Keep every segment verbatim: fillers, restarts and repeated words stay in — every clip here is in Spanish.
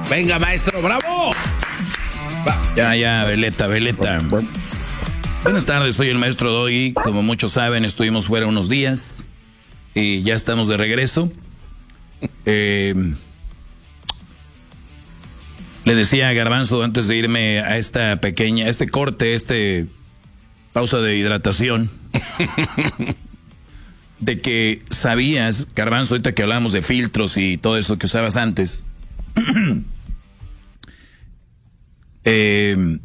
Venga, maestro, bravo. Va. Ya, ya, veleta, veleta. Buenas tardes, soy el maestro Doggy. Como muchos saben, estuvimos fuera unos días y ya estamos de regreso. Eh, le decía a Garbanzo antes de irme a esta pequeña, este corte, este pausa de hidratación, de que sabías, Garbanzo, ahorita que hablamos de filtros y todo eso que usabas antes, eh,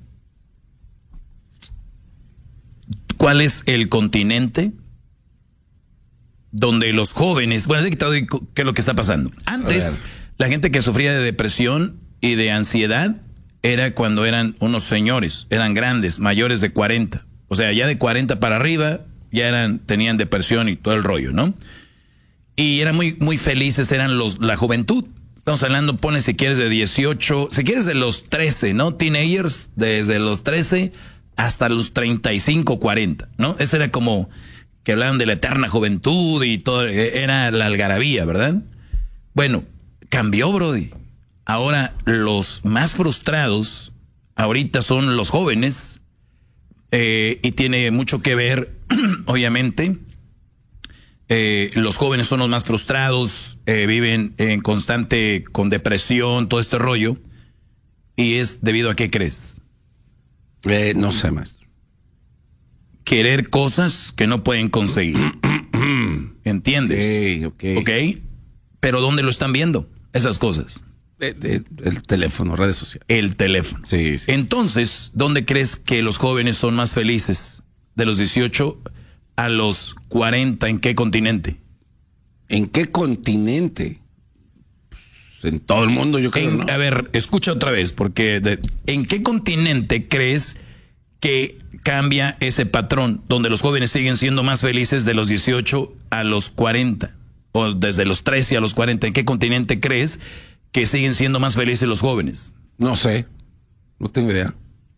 ¿cuál es el continente donde los jóvenes, bueno, ¿qué es lo que está pasando? Antes, la gente que sufría de depresión y de ansiedad era cuando eran unos señores, eran grandes, mayores de cuarenta. O sea, ya de cuarenta para arriba, ya eran, tenían depresión y todo el rollo, ¿no? Y eran muy, muy felices, eran los, la juventud. Estamos hablando, pone si quieres de dieciocho, si quieres de los trece, ¿no? Teenagers, desde los trece hasta los treinta y cinco, cuarenta, ¿no? Ese era como que hablaban de la eterna juventud y todo, era la algarabía, ¿verdad? Bueno, cambió, Brody. Ahora los más frustrados ahorita son los jóvenes, eh, y tiene mucho que ver, obviamente, eh, los jóvenes son los más frustrados, eh, viven en constante, con depresión, todo este rollo, y es debido a qué crees. Eh, no sé, maestro. Querer cosas que no pueden conseguir. ¿Entiendes? Ok, ok. Ok. Pero ¿dónde lo están viendo? Esas cosas. De, de, el teléfono, redes sociales. El teléfono. Sí, sí. Entonces, ¿dónde crees que los jóvenes son más felices? De los dieciocho a los cuarenta, ¿en qué continente? ¿En qué continente? Pues en todo el mundo, yo creo. En, ¿no? A ver, escucha otra vez, porque de, ¿en qué continente crees que cambia ese patrón, donde los jóvenes siguen siendo más felices de los dieciocho a los cuarenta? O desde los trece a los cuarenta, ¿en qué continente crees que siguen siendo más felices los jóvenes? No sé, no tengo idea.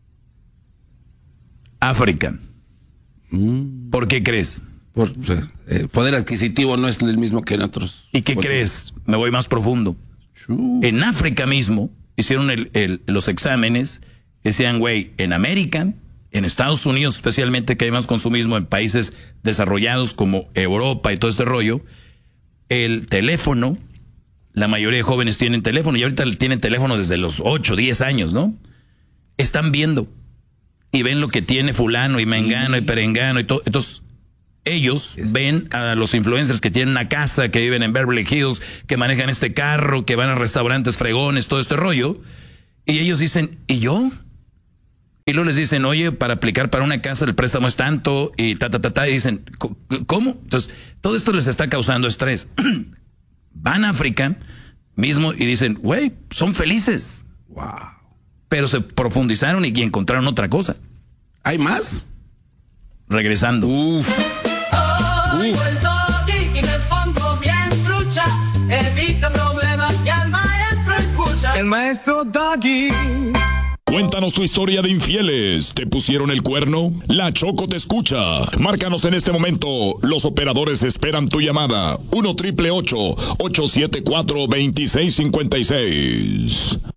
África. Mm. ¿Por qué crees? Por, o sea, el poder adquisitivo no es el mismo que en otros. ¿Y qué otros. crees? Me voy más profundo. Chuu. En África mismo hicieron el, el, los exámenes, decían, güey, en América, en Estados Unidos especialmente, que hay más consumismo en países desarrollados como Europa y todo este rollo, el teléfono, la mayoría de jóvenes tienen teléfono, y ahorita tienen teléfono desde los ocho, diez años, ¿no? Están viendo y ven lo que tiene fulano y mengano y perengano y todo. Entonces, ellos ven a los influencers que tienen una casa, que viven en Beverly Hills, que manejan este carro, que van a restaurantes fregones, todo este rollo, y ellos dicen, ¿y yo? Y luego les dicen, oye, para aplicar para una casa el préstamo es tanto, y ta, ta, ta, ta, y dicen, ¿cómo? Entonces, todo esto les está causando estrés. Van a África mismo y dicen, güey, son felices. Wow. Pero se profundizaron y, y encontraron otra cosa. ¿Hay más? Regresando. Uf. Oigo el Doggy y me pongo bien trucha. Evita problemas y al maestro escucha. El maestro Doggy. Cuéntanos tu historia de infieles. ¿Te pusieron el cuerno? La Choco te escucha. Márcanos en este momento. Los operadores esperan tu llamada. uno triple ocho, ocho siete cuatro, dos seis cinco seis.